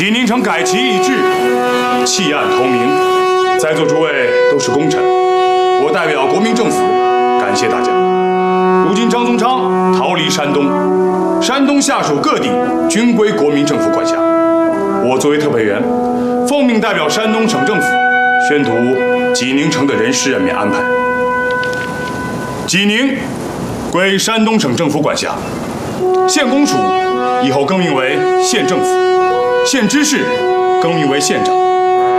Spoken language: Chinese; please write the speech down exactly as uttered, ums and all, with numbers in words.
济宁城改旗易帜，弃暗投明，在座诸位都是功臣，我代表国民政府感谢大家。如今张宗昌逃离山东，山东下属各地均归国民政府管辖，我作为特派员，奉命代表山东省政府宣读济宁城的人事任免安排。济宁归山东省政府管辖，县公署以后更名为县政府，县知事更名为县长。